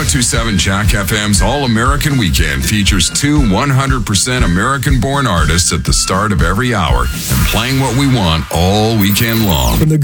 1027 Jack FM's All-American Weekend features two 100% American-born artists at the start of every hour and playing what we want all weekend long. From the